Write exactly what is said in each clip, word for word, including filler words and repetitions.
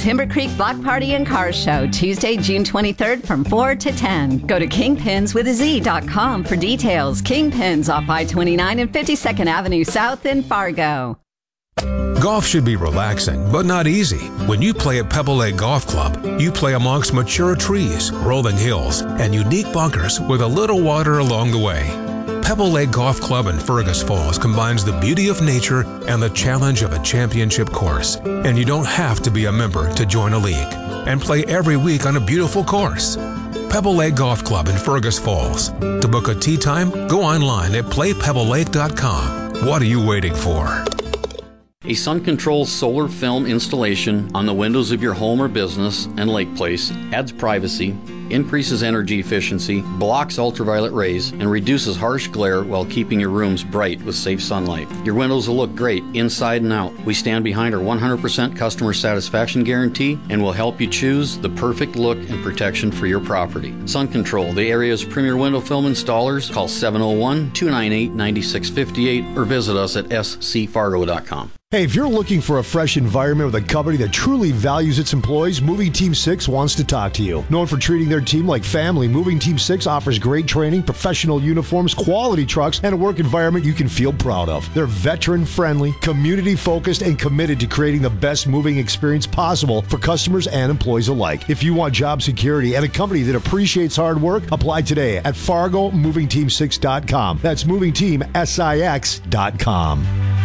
Timber Creek Block Party and Car Show, Tuesday, June twenty-third from four to ten. Go to kingpins with a z dot com for details. Kingpins off I twenty-nine and fifty-second Avenue South in Fargo. Golf should be relaxing, but not easy. When you play at Pebble Lake Golf Club, you play amongst mature trees, rolling hills, and unique bunkers with a little water along the way. Pebble Lake Golf Club in Fergus Falls combines the beauty of nature and the challenge of a championship course. And you don't have to be a member to join a league and play every week on a beautiful course. Pebble Lake Golf Club in Fergus Falls. To book a tee time, go online at play pebble lake dot com. What are you waiting for? A SunControl solar film installation on the windows of your home or business and lake place adds privacy, increases energy efficiency, blocks ultraviolet rays, and reduces harsh glare while keeping your rooms bright with safe sunlight. Your windows will look great inside and out. We stand behind our one hundred percent customer satisfaction guarantee and will help you choose the perfect look and protection for your property. SunControl, the area's premier window film installers. Call seven oh one, two nine eight, nine six five eight or visit us at s c fargo dot com. Hey, if you're looking for a fresh environment with a company that truly values its employees, Moving Team six wants to talk to you. Known for treating their team like family, Moving Team six offers great training, professional uniforms, quality trucks, and a work environment you can feel proud of. They're veteran-friendly, community-focused, and committed to creating the best moving experience possible for customers and employees alike. If you want job security and a company that appreciates hard work, apply today at fargo moving team six dot com. That's moving team six dot com.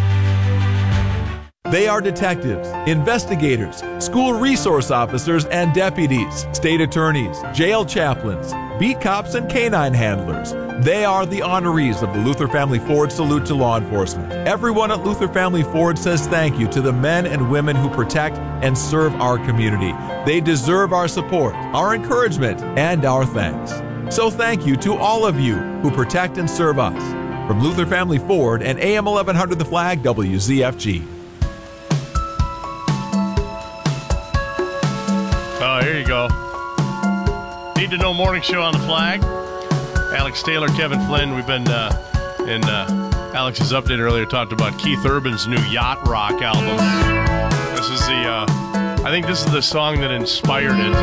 They are detectives, investigators, school resource officers and deputies, state attorneys, jail chaplains, beat cops, and canine handlers. They are the honorees of the Luther Family Ford Salute to Law Enforcement. Everyone at Luther Family Ford says thank you to the men and women who protect and serve our community. They deserve our support, our encouragement, and our thanks. So thank you to all of you who protect and serve us. From Luther Family Ford and A M eleven hundred The Flag, W Z F G. Oh, here you go. Need to Know Morning Show on the Flag. Alex Taylor, Kevin Flynn. We've been uh, in uh, Alex's update earlier talked about Keith Urban's new Yacht Rock album. This is the, uh, I think this is the song that inspired it.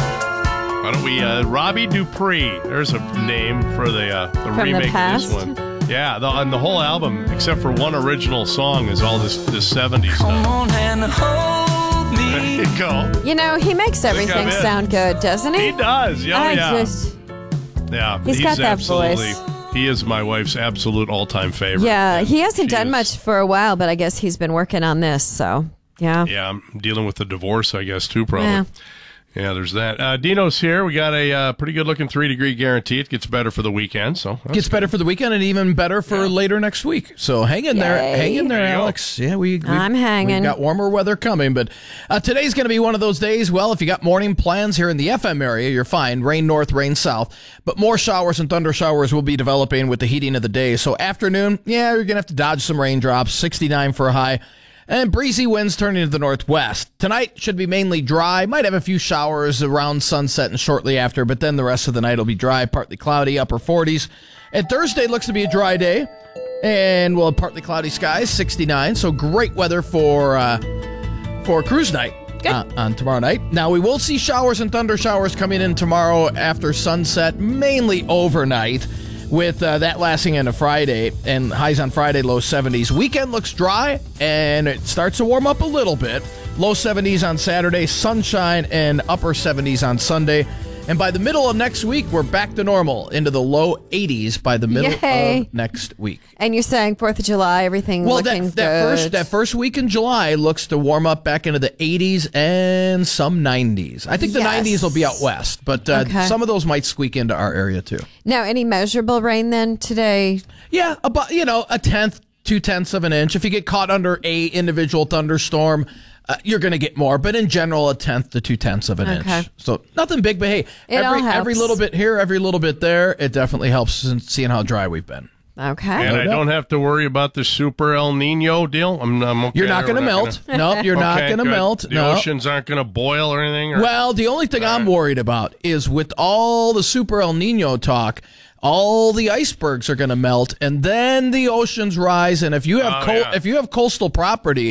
Why don't we, uh, Robbie Dupree. There's a name for the, uh, the From remake the past? of this one. Yeah, the, and the whole album, except for one original song, is all this, this seventies stuff. Come on and hold me. There you go. You know, he makes everything I'm in. sound good, doesn't he? He does. Yeah, I yeah. just, yeah. he's got that absolutely, voice. He is my wife's absolute all-time favorite. yeah, he hasn't She done is- much for a while, but I guess he's been working on this, so, yeah. Yeah, I'm dealing with the divorce, I guess, too, probably. Yeah. Yeah, there's that. Uh, Dino's here. We got a uh, pretty good-looking three-degree guarantee. It gets better for the weekend, so that's Gets better for the weekend and even better for Yeah. later next week. So hang in there. Yay. Hang in there, There you go. Alex. Yeah, we, we, I'm hanging. We've got warmer weather coming, but uh, today's going to be one of those days. Well, if you got morning plans here in the F M area, you're fine. Rain north, rain south. But more showers and thunder showers will be developing with the heating of the day. So afternoon, yeah, you're going to have to dodge some raindrops. sixty-nine for a high. And breezy winds turning to the northwest. Tonight should be mainly dry. Might have a few showers around sunset and shortly after, but then the rest of the night will be dry, partly cloudy, upper forties. And Thursday looks to be a dry day. And we'll have partly cloudy skies, sixty-nine. So great weather for uh, for cruise night uh, on tomorrow night. Now, we will see showers and thunder showers coming in tomorrow after sunset, mainly overnight, with uh, that lasting into Friday, and highs on Friday, low seventies. Weekend looks dry, and it starts to warm up a little bit. Low seventies on Saturday, sunshine, and upper seventies on Sunday. And by the middle of next week, we're back to normal, into the low eighties by the middle Yay. of next week. And you're saying fourth of July, everything Well, looking that, that good. first that first week in July looks to warm up back into the eighties and some nineties. I think the Yes. nineties will be out west, but uh, Okay. some of those might squeak into our area too. Now, any measurable rain then today? Yeah, about, you know, a tenth, two tenths of an inch. If you get caught under a individual thunderstorm, uh, you're going to get more. But in general, a tenth to two tenths of an Okay. inch. So nothing big, but hey, It all every helps. every little bit here, every little bit there, it definitely helps in seeing how dry we've been. Okay. And I don't have to worry about the super El Nino deal. I'm, I'm okay. You're not there. going to We're melt. No, you're not Okay, going to good. melt. The no. oceans aren't going to boil or anything. Or? Well, the only thing I'm worried about is with all the super El Nino talk, all the icebergs are going to melt, and then the oceans rise. And if you have Oh, co- yeah. if you have coastal property,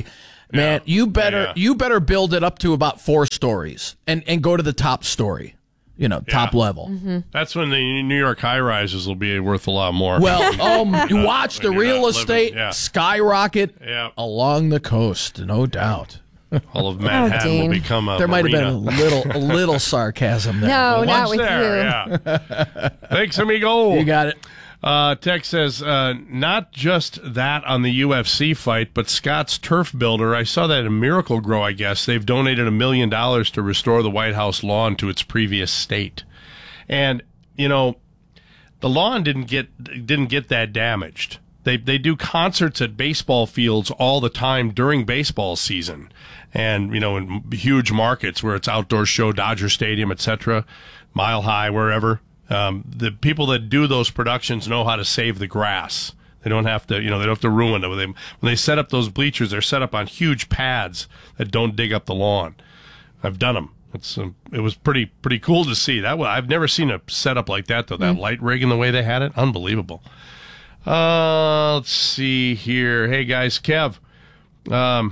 Man, Yeah. you better Yeah. you better build it up to about four stories and, and go to the top story. You know, top Yeah. level. Mm-hmm. That's when the New York high rises will be worth a lot more. Well, um, you watch the When you're real not estate living- yeah. skyrocket Yeah. along the coast, no doubt. All of Manhattan Dean. will become a There might have been a marina. little a little sarcasm there. No, Once not with there, you. yeah. Thanks, amigo. You got it. Uh, Tex says, uh, not just that on the U F C fight, but Scott's Turf Builder. I saw that in Miracle Grow, I guess. They've donated a million dollars to restore the White House lawn to its previous state. And, you know, the lawn didn't get didn't get that damaged. They they do concerts at baseball fields all the time during baseball season. And, you know, in huge markets where it's outdoor show, Dodger Stadium, et cetera, Mile High, wherever. Um, the people that do those productions know how to save the grass. They don't have to, you know, they don't have to ruin it. When they, when they set up those bleachers, they're set up on huge pads that don't dig up the lawn. I've done them. It's um, it was pretty pretty cool to see. That I've never seen a setup like that though. That light rig and the way they had it, unbelievable. Uh, let's see here. Hey guys, Kev. Um.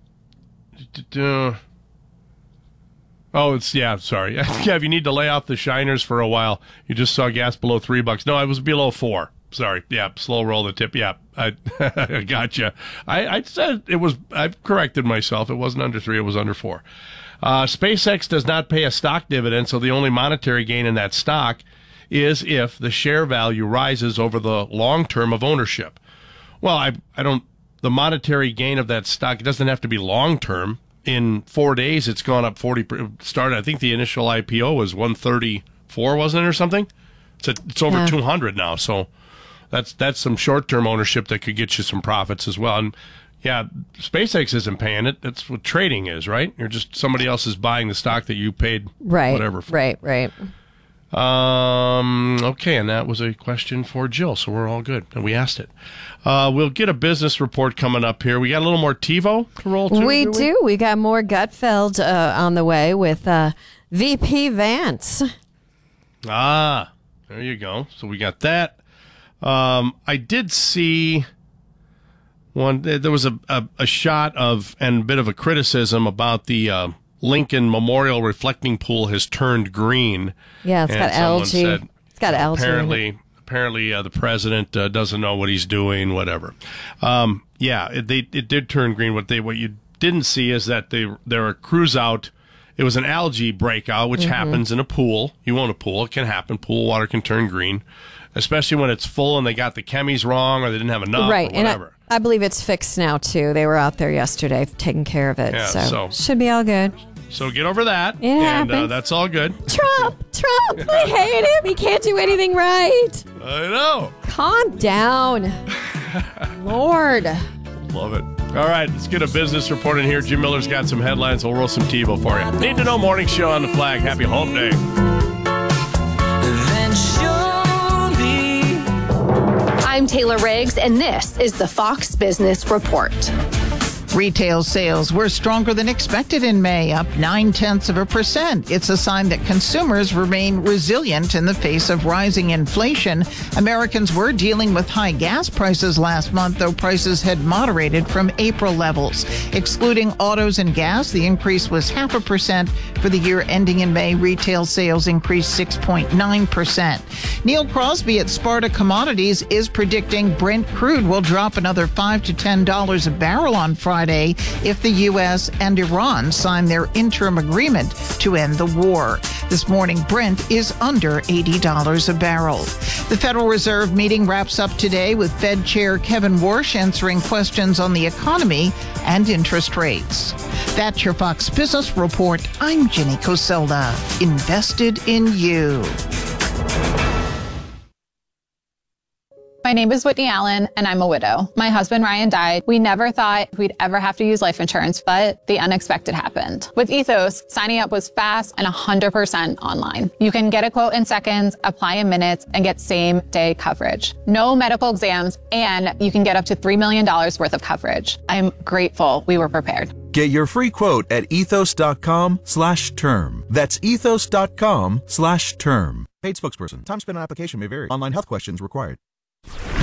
Oh, it's yeah. Sorry, Kev. You need to lay off the shiners for a while. You just saw gas below three bucks. No, it was below four. Sorry. Yeah, slow roll the tip. Yeah, I, I gotcha. I, I said it was. I've corrected myself. It wasn't under three. It was under four. Uh, SpaceX does not pay a stock dividend, so the only monetary gain in that stock is if the share value rises over the long term of ownership. Well, I I don't. The monetary gain of that stock doesn't have to be long term. In four days, it's gone up forty. Started. I think the initial I P O was one thirty-four, wasn't it, or something? It's a, it's over Yeah. two hundred now. So that's that's some short term ownership that could get you some profits as well. And yeah, SpaceX isn't paying it. That's what trading is, right? You're just somebody else is buying the stock that you paid Right. whatever for. Right. Right. Um, okay, and that was a question for Jill, so we're all good. And we asked it. Uh, we'll get a business report coming up here. We got a little more TiVo to roll to. We do. We got more Gutfeld uh, on the way with uh, V P Vance. Ah, there you go. So we got that. Um, I did see one. There was a, a, a shot of and a bit of a criticism about the uh, Lincoln Memorial reflecting pool has turned green. Yeah, it's And got someone algae. said, It's got algae. in it. Apparently, apparently uh, the president uh, doesn't know what he's doing. Whatever. Um, yeah, it, they it did turn green. What they what you didn't see is that they there were crews out. It was an algae breakout, which Mm-hmm. happens in a pool. You own a pool; it can happen. Pool water can turn green, especially when it's full and they got the chemis wrong or they didn't have enough Right, or and I, whatever. I believe it's fixed now too. They were out there yesterday taking care of it, Yeah, so, so- should be all good. So get over that, It and uh, happens. that's all good. Trump, Trump, I hate him. He can't do anything right. I know. Calm down, Lord. Love it. All right, let's get a business report in here. Jim Miller's got some headlines. We'll roll some TiVo for you. Need to know morning show on the flag. Happy Hump Day. Then show me. I'm Taylor Riggs, and this is the Fox Business Report. Retail sales were stronger than expected in May, up nine tenths of a percent. It's a sign that consumers remain resilient in the face of rising inflation. Americans were dealing with high gas prices last month, though prices had moderated from April levels. Excluding autos and gas, the increase was half a percent. For the year ending in May, retail sales increased six point nine percent. Neil Crosby at Sparta Commodities is predicting Brent crude will drop another five to ten dollars a barrel on Friday if the U S and Iran sign their interim agreement to end the war. This morning, Brent is under eighty dollars a barrel. The Federal Reserve meeting wraps up today with Fed Chair Kevin Warsh answering questions on the economy and interest rates. That's your Fox Business Report. I'm Jenny Coselda. Invested in you. My name is Whitney Allen, and I'm a widow. My husband, Ryan, died. We never thought we'd ever have to use life insurance, but the unexpected happened. With Ethos, signing up was fast and one hundred percent online. You can get a quote in seconds, apply in minutes, and get same-day coverage. No medical exams, and you can get up to three million dollars worth of coverage. I'm grateful we were prepared. Get your free quote at ethos.com slash term. That's ethos.com slash term. Paid spokesperson. Time spent on application may vary. Online health questions required.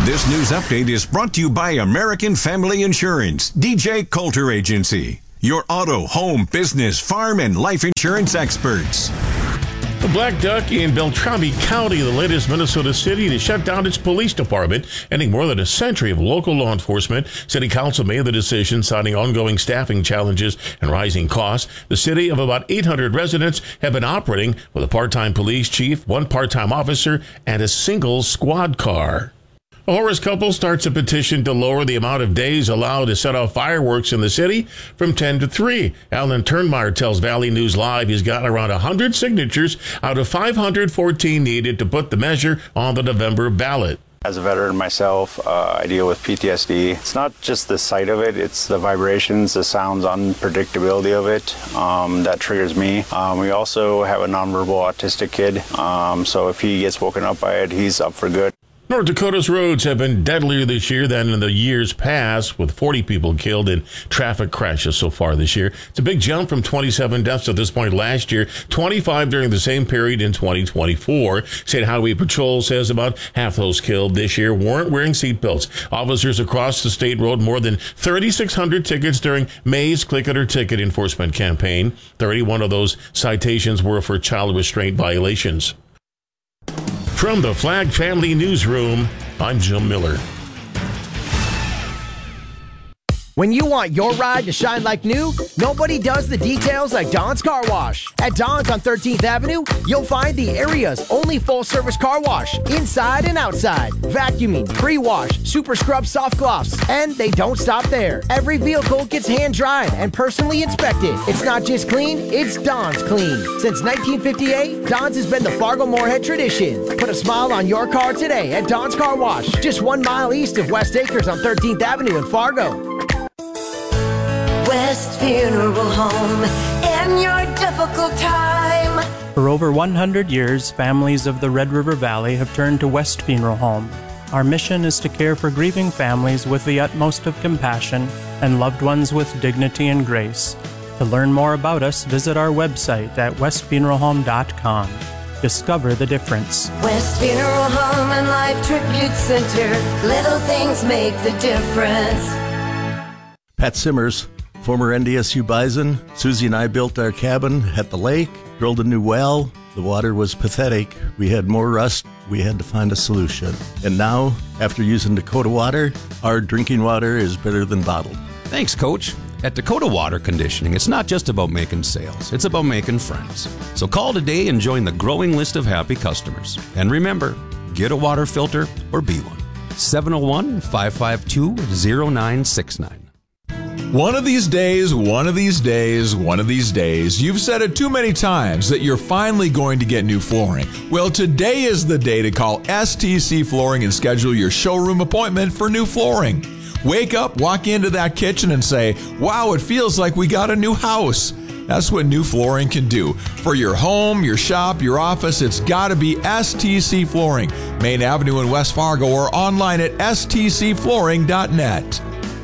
This news update is brought to you by American Family Insurance, D J Coulter Agency, your auto, home, business, farm, and life insurance experts. The Black Duck in Beltrami County, the latest Minnesota city to shut down its police department, ending more than a century of local law enforcement. City Council made the decision, citing ongoing staffing challenges and rising costs. The city of about eight hundred residents have been operating with a part-time police chief, one part-time officer, and a single squad car. A Horace couple starts a petition to lower the amount of days allowed to set off fireworks in the city from ten to three. Alan Turnmeyer tells Valley News Live he's got around one hundred signatures out of five hundred fourteen needed to put the measure on the November ballot. As a veteran myself, uh, I deal with P T S D. It's not just the sight of it, it's the vibrations, the sounds, unpredictability of it um, that triggers me. Um, we also have a nonverbal autistic kid, um, so if he gets woken up by it, he's up for good. North Dakota's roads have been deadlier this year than in the years past, with forty people killed in traffic crashes so far this year. It's a big jump from twenty-seven deaths at this point last year, twenty-five during the same period in twenty twenty-four. State Highway Patrol says about half those killed this year weren't wearing seatbelts. Officers across the state wrote more than thirty-six hundred tickets during May's Click It or Ticket enforcement campaign. thirty-one of those citations were for child restraint violations. From the Flag Family Newsroom, I'm Jim Miller. When you want your ride to shine like new, nobody does the details like Don's Car Wash. At Don's on thirteenth Avenue, you'll find the area's only full-service car wash, inside and outside. Vacuuming, pre-wash, super scrub soft gloss, and they don't stop there. Every vehicle gets hand-dried and personally inspected. It's not just clean, it's Don's clean. Since nineteen fifty-eight, Don's has been the Fargo-Moorhead tradition. Put a smile on your car today at Don's Car Wash, just one mile east of West Acres on thirteenth Avenue in Fargo. West Funeral Home in your difficult time. For over one hundred years, families of the Red River Valley have turned to West Funeral Home. Our mission is to care for grieving families with the utmost of compassion and loved ones with dignity and grace. To learn more about us, visit our website at west funeral home dot com. Discover the difference. West Funeral Home and Life Tribute Center. Little things make the difference. Pat Simmers, former N D S U Bison. Susie and I built our cabin at the lake, drilled a new well. The water was pathetic. We had more rust. We had to find a solution. And now, after using Dakota Water, our drinking water is better than bottled. Thanks, Coach. At Dakota Water Conditioning, it's not just about making sales. It's about making friends. So call today and join the growing list of happy customers. And remember, get a water filter or be one. seven oh one, five five two, oh nine six nine. One of these days, one of these days, one of these days, you've said it too many times that you're finally going to get new flooring. Well, today is the day to call S T C Flooring and schedule your showroom appointment for new flooring. Wake up, walk into that kitchen and say, wow, it feels like we got a new house. That's what new flooring can do. For your home, your shop, your office, it's got to be S T C Flooring. Main Avenue in West Fargo or online at s t c flooring dot net.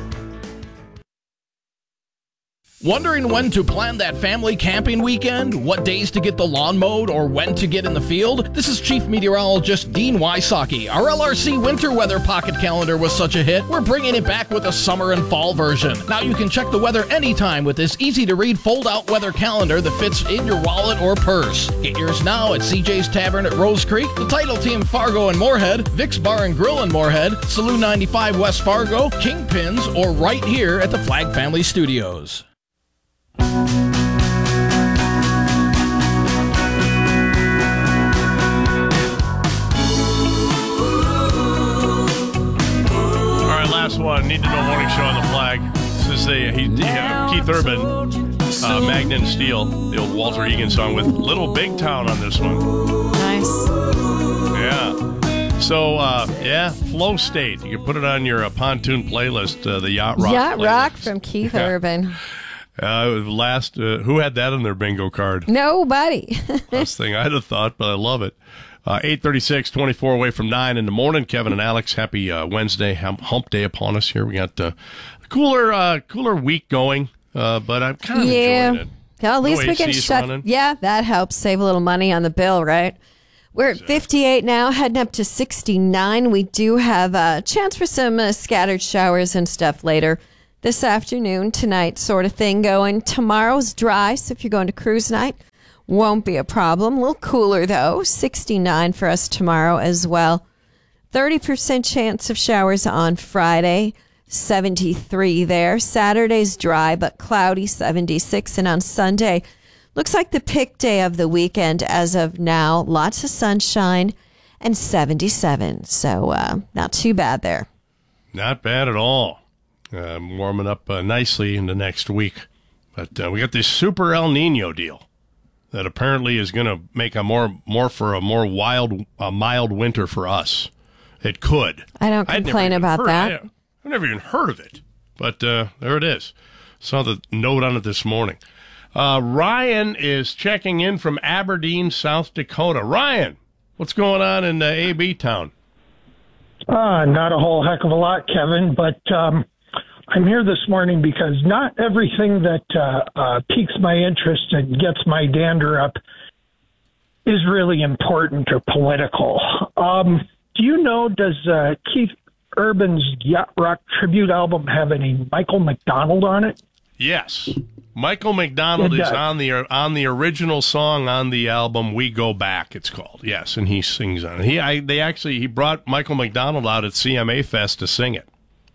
Wondering when to plan that family camping weekend? What days to get the lawn mowed or when to get in the field? This is Chief Meteorologist Dean Wysocki. Our L R C winter weather pocket calendar was such a hit, we're bringing it back with a summer and fall version. Now you can check the weather anytime with this easy-to-read fold-out weather calendar that fits in your wallet or purse. Get yours now at C J's Tavern at Rose Creek, the Title Team Fargo and Moorhead, Vic's Bar and Grill in Moorhead, Saloon ninety-five West Fargo, Kingpins, or right here at the Flag Family Studios. All right, last one. Need to know morning show on the Flag. This is a he, uh, Keith Urban, uh, Magnet and Steel, the old Walter Egan song with Little Big Town on this one. Nice. Yeah. So, uh, yeah, Flow State. You can put it on your uh, pontoon playlist, uh, the Yacht Rock Yacht playlist. Rock from Keith Yeah. Urban. Uh, last, uh, who had that on their bingo card? Nobody. Last thing I'd have thought, but I love it. Uh, eight thirty-six, twenty-four away from nine in the morning. Kevin and Alex, happy uh, Wednesday, hump, hump day upon us here. We got uh, a cooler, uh, cooler week going, uh, but I'm kind of yeah. enjoying it. Well, at least No we can A Cs shut. running. Yeah, that helps save a little money on the bill, right? We're at fifty-eight now, heading up to sixty-nine. We do have a chance for some uh, scattered showers and stuff later this afternoon, tonight sort of thing going. Tomorrow's dry, so if you're going to cruise night, won't be a problem. A little cooler, though. sixty-nine for us tomorrow as well. thirty percent chance of showers on Friday, seventy-three there. Saturday's dry but cloudy, seventy-six. And on Sunday, looks like the pick day of the weekend as of now. Lots of sunshine and seventy-seven. So uh, not too bad there. Not bad at all. Uh, warming up uh, nicely in the next week. But uh, we got this super El Nino deal that apparently is going to make a more more for a more wild, uh, mild winter for us. It could. I don't complain about that. I, I've never even heard of it. But uh, there it is. Saw the note on it this morning. Uh, Ryan is checking in from Aberdeen, South Dakota. Ryan, what's going on in uh, A B town? Uh, not a whole heck of a lot, Kevin, but um, I'm here this morning because not everything that uh, uh, piques my interest and gets my dander up is really important or political. Um, do you know, does uh, Keith Urban's Yacht Rock tribute album have any Michael McDonald on it? Yes. Michael McDonald It is does. on the on the original song on the album "We Go Back." It's called, yes, and he sings on it. He, I, they actually he brought Michael McDonald out at C M A Fest to sing it.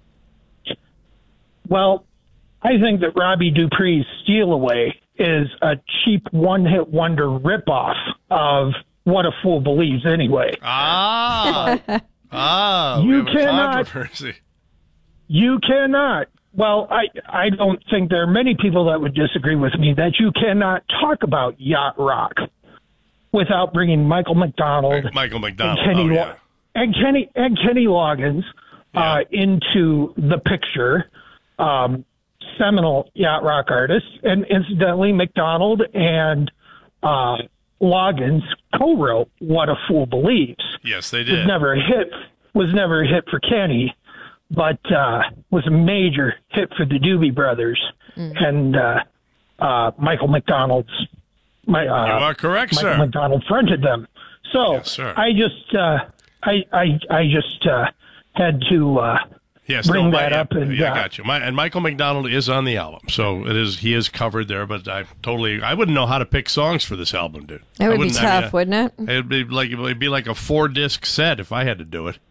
Well, I think that Robbie Dupree's Steal Away is a cheap one-hit wonder ripoff of What a Fool Believes anyway. Ah, ah, we You have a cannot- controversy. You cannot. Well, I I don't think there are many people that would disagree with me that you cannot talk about yacht rock without bringing Michael McDonald, Michael McDonald, and Kenny oh, Lo- yeah. and Kenny and Kenny Loggins uh, into the picture. Um, seminal yacht rock artists, and incidentally, McDonald and uh, Loggins co-wrote "What a Fool Believes." Yes, they Was did. never a hit. Was never a hit for Kenny, but uh, was a major hit for the Doobie Brothers and uh, uh, Michael McDonald's. My, uh, You are correct, Michael sir. McDonald fronted them. So sir. I just, uh, I, I, I just uh, had to uh, Yes, bring no, that my- up. And yeah, uh, I got you. My, and Michael McDonald is on the album, so it is. He is covered there. But I totally, I wouldn't know how to pick songs for this album, dude. It I would be wouldn't- I mean, tough, wouldn't it? It'd be like it'd be like a four disc set if I had to do it.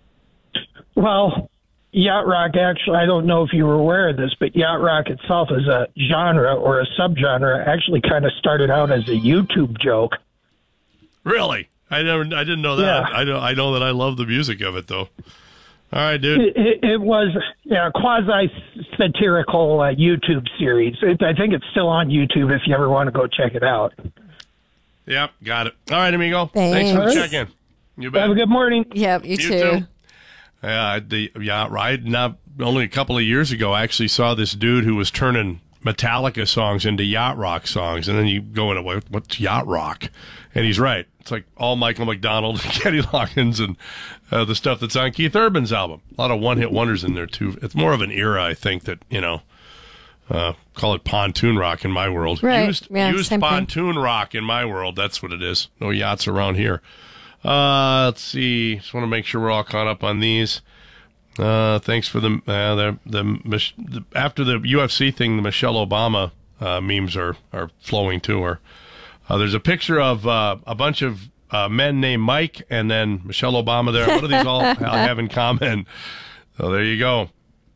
Well, yacht rock, actually, I don't know if you were aware of this, but yacht rock itself as a genre or a subgenre actually kind of started out as a YouTube joke. Really, I never, I didn't know that. Yeah. I know, I know that I love the music of it, though. All right, dude. It, it, it was yeah, a quasi-satirical uh, YouTube series. It, I think it's still on YouTube if you ever want to go check it out. Yep, got it. All right, amigo. Thanks, for Thanks. checking. You bet. Have a good morning. Yep, you, You too. too. Yeah, the yacht ride. Not only a couple of years ago, I actually saw this dude who was turning Metallica songs into yacht rock songs, and then you go into what, what's yacht rock, and he's right. It's like all Michael McDonald, Kenny Loggins, and uh, the stuff that's on Keith Urban's album. A lot of one-hit wonders in there too. It's more of an era, I think, that you know, uh, call it pontoon rock in my world. Right. Used, Yeah, used same thing. pontoon rock in my world. That's what it is. No yachts around here. Uh, let's see. Just want to make sure we're all caught up on these. Uh, thanks for the, uh, the, the, Mich- the after the U F C thing, the Michelle Obama uh, memes are, are flowing to her. Uh, there's a picture of uh, a bunch of uh, men named Mike and then Michelle Obama there. What do these all have in common? So there you go.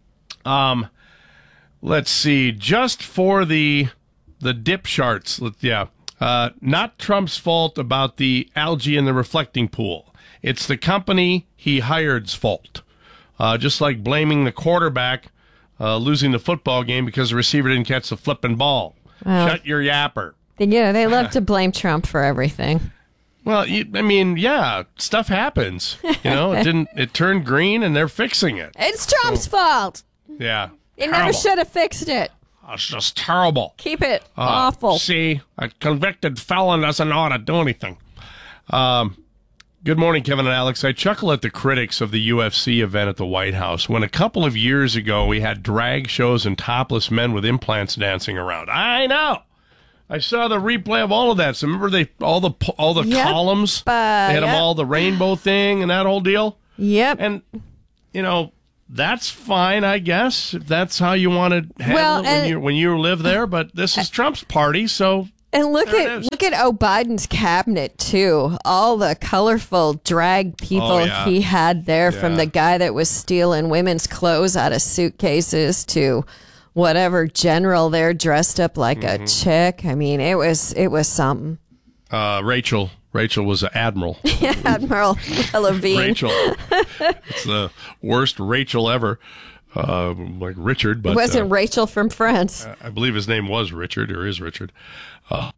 Um, let's see. Just for the the dip charts, let- yeah. Uh, not Trump's fault about the algae in the reflecting pool. It's the company he hired's fault. Uh, just like blaming the quarterback uh, losing the football game because the receiver didn't catch the flipping ball. Well, Shut your yapper. You know, they love to blame Trump for everything. Well, you, I mean, yeah, stuff happens. You know, it didn't. It turned green, and they're fixing it. It's Trump's fault. Yeah, They never terrible. should have fixed it. It's just terrible. Keep it Uh, awful. See, a convicted felon doesn't know how to do anything. Um, good morning, Kevin and Alex. I chuckle at the critics of the U F C event at the White House when a couple of years ago we had drag shows and topless men with implants dancing around. I know. I saw the replay of all of that. So remember they all the all the Yep. columns. Uh, they had them yep. all the rainbow thing and that whole deal. Yep. And you know that's fine, I guess, if that's how you want to handle Well, it when and- you when you live there. But this is Trump's party, so. And look There it at is. look at oh Biden's cabinet too. All the colorful drag people Oh, yeah. he had there, from Yeah. the guy that was stealing women's clothes out of suitcases to whatever general there dressed up like Mm-hmm. a chick. I mean, it was it was something. Uh, Rachel. Rachel was an admiral. Admiral Levine. Rachel. It's the worst Rachel ever. Uh, like Richard, but It wasn't uh, Rachel from France. I believe his name was Richard, or is Richard. Uh,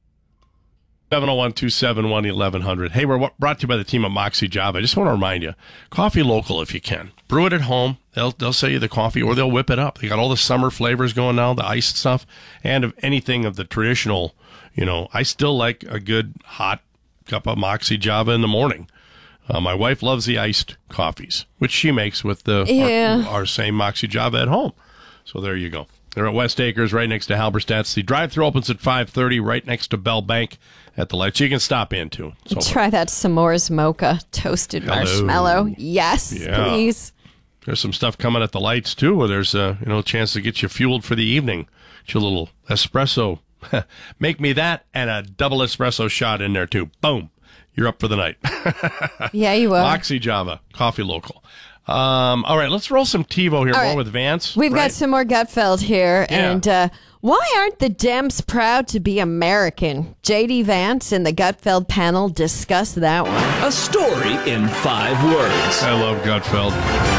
seven oh one, two seven one, eleven hundred. Hey, we're wa- brought to you by the team at Moxie Java. I just want to remind you, coffee local if you can. Brew it at home. They'll they'll sell you the coffee, or they'll whip it up. They got all the summer flavors going now, the iced stuff, and of anything of the traditional. You know, I still like a good hot cup of Moxie Java in the morning. Uh, my wife loves the iced coffees, which she makes with the Yeah. our, our same Moxie Java at home. So there you go. They're at West Acres, right next to Halberstadt's. The drive-thru opens at five thirty, right next to Bell Bank at the lights. You can stop in, too. So, Try that s'mores mocha toasted Hello. marshmallow. Yes, Yeah. please. there's some stuff coming at the lights, too, where there's a you know, a chance to get you fueled for the evening. Get your little espresso. Make me that and a double espresso shot in there, too. Boom. You're up for the night. Yeah, you will. Moxie Java, coffee local. Um, all right, let's roll some TiVo here, All more right. with Vance. We've right? got some more Gutfeld here. Yeah. And uh, why aren't the Dems proud to be American? J D Vance and the Gutfeld panel discuss that one. A story in five words. I love Gutfeld.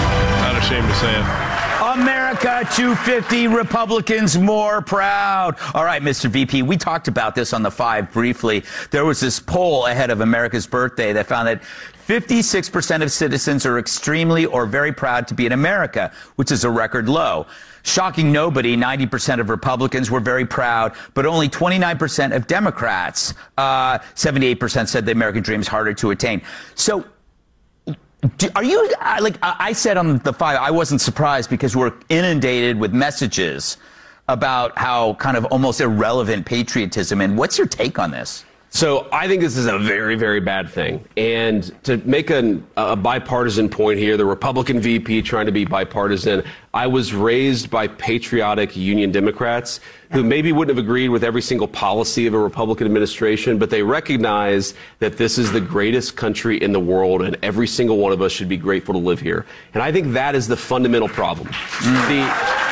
Not ashamed to say it. America two fifty, Republicans more proud. All right, Mister V P, we talked about this on the Five briefly. There was this poll ahead of America's birthday that found that fifty-six percent of citizens are extremely or very proud to be in America, which is a record low. Shocking nobody, ninety percent of Republicans were very proud, but only twenty-nine percent of Democrats. Uh, seventy-eight percent said the American dream is harder to attain. So, Do, are you, I- like I I said on the Five, I wasn't surprised because we're inundated with messages about how kind of almost irrelevant patriotism. And what's your take on this? So I think this is a very, very bad thing. And to make an, a bipartisan point here, the Republican V P trying to be bipartisan, I was raised by patriotic Union Democrats who maybe wouldn't have agreed with every single policy of a Republican administration, but they recognize that this is the greatest country in the world and every single one of us should be grateful to live here. And I think that is the fundamental problem. Mm. The,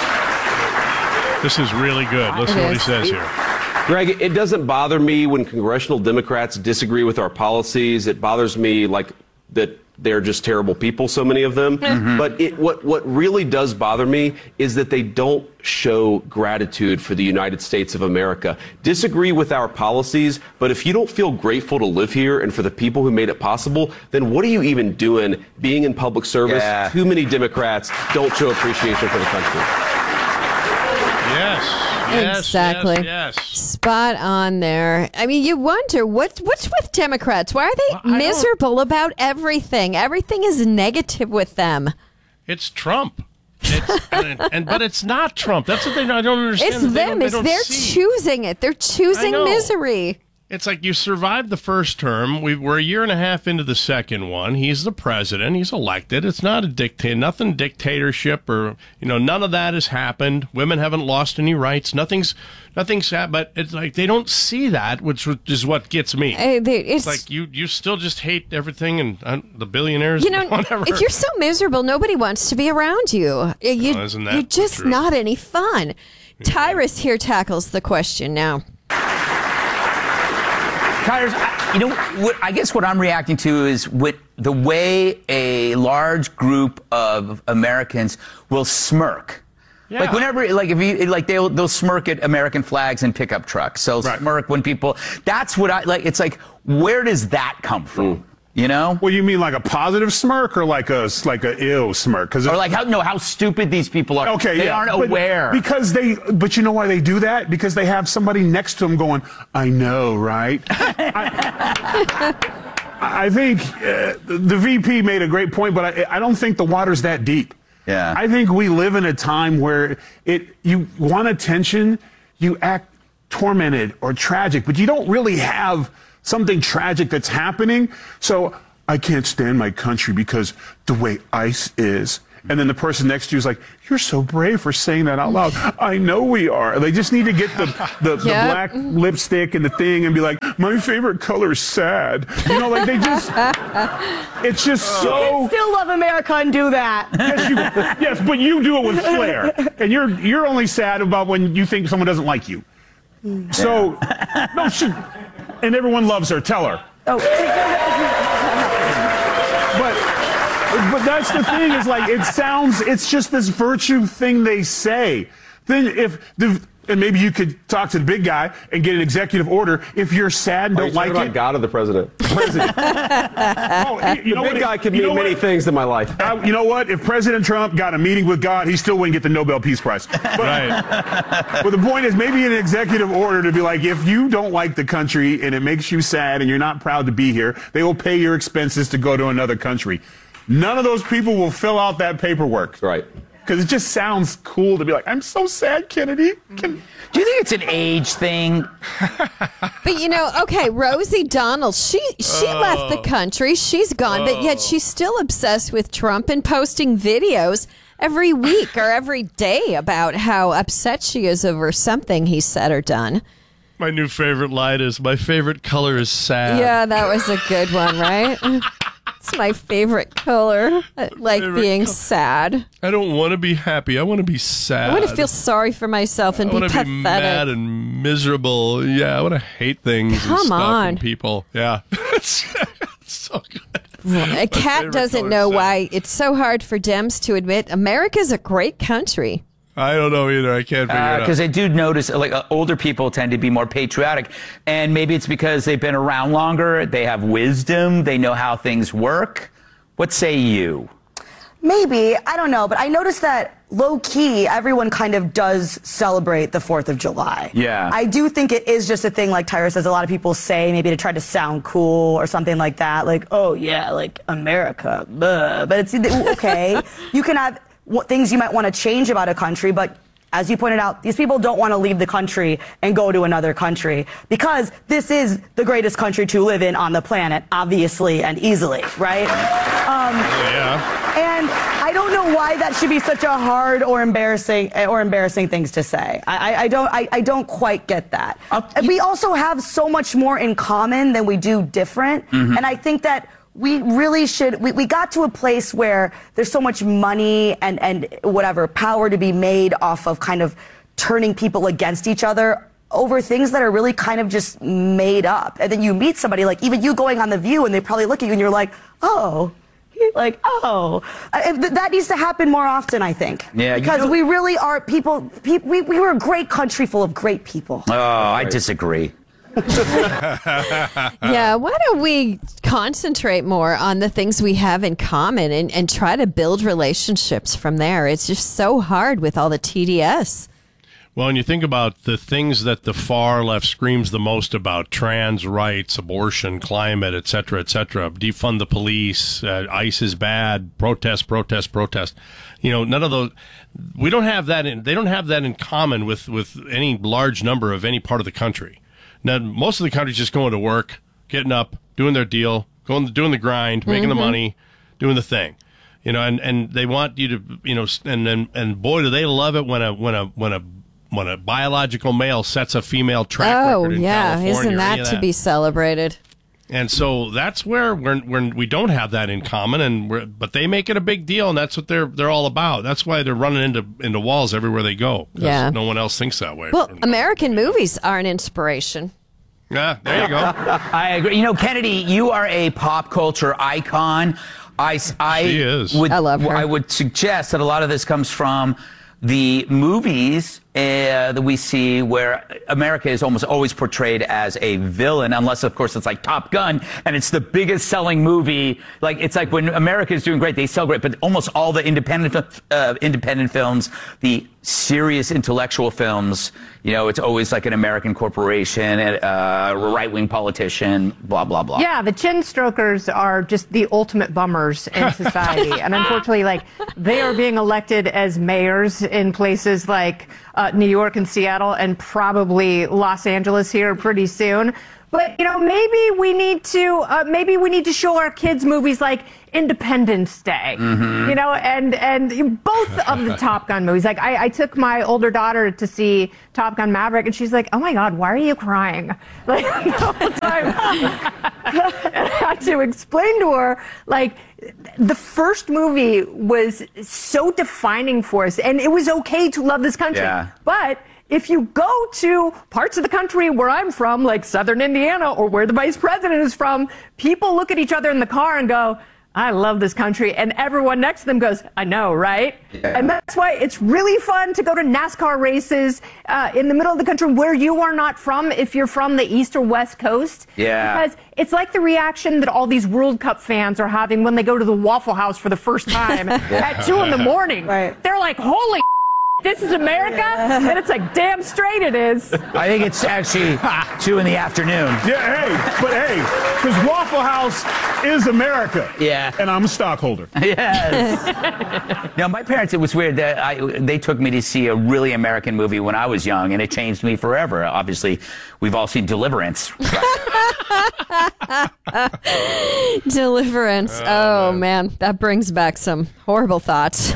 This is really good. Listen to what he says here. Greg, it doesn't bother me when congressional Democrats disagree with our policies. It bothers me like that they're just terrible people, so many of them. Mm-hmm. But it, what, what really does bother me is that they don't show gratitude for the United States of America. Disagree with our policies, but if you don't feel grateful to live here and for the people who made it possible, then what are you even doing being in public service? Yeah. Too many Democrats don't show appreciation for the country. Yes. Yes, exactly. Yes, yes. Spot on there. I mean, you wonder what what's with Democrats? Why are they Well, I miserable about everything? Everything is negative with them. It's Trump. It's, and, and but it's not Trump. That's what they I don't understand. It's that they don't- them. they It's don't they're see. choosing it. They're choosing know. misery. It's like you survived the first term. We, we're a year and a half into the second one. He's the president. He's elected. It's not a dictator, nothing dictatorship or, you know, none of that has happened. Women haven't lost any rights. Nothing's, nothing's happened. But it's like they don't see that, which is what gets me. Uh, they- it's, it's- like you, you still just hate everything and uh, the billionaires. You know, and whatever. if you're so miserable, nobody wants to be around you. You Oh, isn't that you're just the truth? not any fun. Tyrus here tackles the question now. Tires, I- you know, what, I guess what I'm reacting to is what, the way a large group of Americans will smirk. Yeah. Like whenever, like if you, like they'll they'll smirk at American flags and pickup trucks. So smirk when people. That's what I like. It's like, where does that come from? Mm. You know? Well, you mean like a positive smirk or like a like a ill smirk? Because or like how no how stupid these people are. Okay, they yeah, aren't but- aware because they. But you know why they do that? Because they have somebody next to them going, "I know, right?" I, I think uh, the V P made a great point, but I, I don't think the water's that deep. Yeah. I think we live in a time where it you want attention, you act tormented or tragic, but you don't really have something tragic that's happening. So I can't stand my country because the way ICE is. And then the person next to you is like, you're so brave for saying that out loud. I know we are. They just need to get the, the, the Yep. black lipstick and the thing and be like, my favorite color is sad. You know, like they just, it's just You so. can still love America and do that. Yes, you, yes, but you do it with flair. And you're, you're only sad about when you think someone doesn't like you. So, no, she, and everyone loves her. Tell her. Oh. But, but that's the thing is like, it sounds, it's just this virtue thing they say. Then if, the, and maybe you could talk to the big guy and get an executive order. If you're sad and Are don't you like talking about it. God or the president? President. Oh, you, you the know big what, guy could you mean know many what? things in my life. Uh, you know what? If President Trump got a meeting with God, he still wouldn't get the Nobel Peace Prize. But, Right. but the point is, maybe an executive order to be like, if you don't like the country and it makes you sad and you're not proud to be here, they will pay your expenses to go to another country. None of those people will fill out that paperwork. Right. Because it just sounds cool to be like, I'm so sad, Kennedy. Can- Do you think it's an age thing? But you know, okay, Rosie Donald, she she Oh. left the country. She's gone, but yet she's still obsessed with Trump and posting videos every week or every day about how upset she is over something he said or done. My new favorite line is, my favorite color is sad. Yeah, that was a good one, right? It's my favorite color. I like Favorite being col- sad. I don't want to be happy. I want to be sad. I want to feel sorry for myself and I be want to pathetic. be mad and miserable. Yeah, I want to hate things and Come stuff on. and people. Yeah. it's so good. A cat favorite doesn't color know is sad. why it's so hard for Dems to admit America's a great country. I don't know either. I can't figure it Because out. I do notice, like, uh, older people tend to be more patriotic. And maybe it's because they've been around longer, they have wisdom, they know how things work. What say you? Maybe, I don't know, but I noticed that low key, everyone kind of does celebrate the fourth of July. Yeah. I do think it is just a thing, like Tyra says, a lot of people say maybe to try to sound cool or something like that. Like, oh yeah, like America, blah. But it's okay. You can have what things you might want to change about a country, but as you pointed out, these people don't want to leave the country and go to another country because this is the greatest country to live in on the planet, obviously and easily, right? Um, yeah. And I don't know why that should be such a hard or embarrassing or embarrassing things to say. I, I, I don't I, I don't quite get that. And we also have so much more in common than we do different, Mhm. and I think that we really should, we, we got to a place where there's so much money and, and whatever, power to be made off of kind of turning people against each other over things that are really kind of just made up. And then you meet somebody, like even you going on The View, and they probably look at you and you're like, oh, you're like, oh. I, th- that needs to happen more often, I think. Yeah, you Because know- we really are people, pe- we, we were a great country full of great people. Oh, I disagree. Yeah, why don't we concentrate more on the things we have in common and, and try to build relationships from there? It's just so hard with all the T D S. Well, when you think about the things that the far left screams the most about, trans rights, abortion, climate, et cetera, et cetera, defund the police, uh, ICE is bad, protest, protest, protest. You know, none of those, we don't have that in, they don't have that in common with, with any large number of any part of the country. Now, most of the country's just going to work, getting up, doing their deal, going, doing the grind, making the Mhm. money, doing the thing. You know, and, and they want you to, you know, and, and, and boy, do they love it when a, when a, when a, when a biological male sets a female track Oh, record in yeah. California. Isn't or that any of to be celebrated? And so that's where we're, we're, we don't have that in common, and we're, but they make it a big deal, and that's what they're they're all about. That's why they're running into into walls everywhere they go. 'Cause Yeah. no one else thinks that way. Well, American movies are an inspiration. Yeah, there you go. I agree. You know, Kennedy, you are a pop culture icon. I, I She is. Would, I love her. I would suggest that a lot of this comes from the movies uh, that we see where America is almost always portrayed as a villain, unless, of course, it's like Top Gun, and it's the biggest selling movie. Like, it's like when America is doing great, they sell great, but almost all the independent uh, independent films, the serious intellectual films, you know, it's always like an American corporation, uh, a right-wing politician, blah, blah, blah. Yeah, the chin strokers are just the ultimate bummers in society. And unfortunately, like, they are being elected as mayors in places like uh, New York and Seattle and probably Los Angeles here pretty soon. But, you know, maybe we need to uh, maybe we need to show our kids movies like Independence Day, Mm-hmm. you know, and and both of the Top Gun movies. Like, I, I took my older daughter to see Top Gun Maverick, and she's like, "Oh my God, why are you crying?" Like the whole time. And I had to explain to her, like, the first movie was so defining for us, and it was okay to love this country, Yeah. but if you go to parts of the country where I'm from, like Southern Indiana, or where the vice president is from, people look at each other in the car and go, "I love this country," and everyone next to them goes, "I know, right?" Yeah. And that's why it's really fun to go to NASCAR races uh, in the middle of the country where you are not from, if you're from the East or West Coast. Yeah. Because it's like the reaction that all these World Cup fans are having when they go to the Waffle House for the first time at two in the morning. Right. They're like, "Holy this is America?" And it's like, damn straight it is. I think it's actually two in the afternoon. Yeah, hey, but hey, because Waffle House is America. Yeah. And I'm a stockholder. Yes. Now, my parents, it was weird that I, they took me to see a really American movie when I was young, and it changed me forever. Obviously, we've all seen Deliverance. Deliverance. Oh, man. That brings back some horrible thoughts.